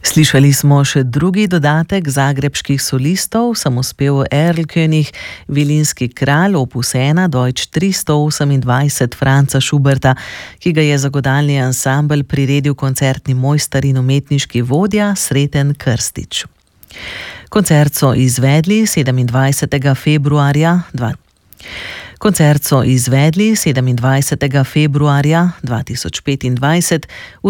Slišali smo še drugi dodatek zagrebških solistov, samospev Erlkönig, Vilinski kralj, opus 1, Deutsch 328 Franza Schuberta, ki ga je za godalni ansambel priredil koncertni mojster in umetniški vodja Sreten Krstič. Koncert so izvedli 27. februarja 2025 v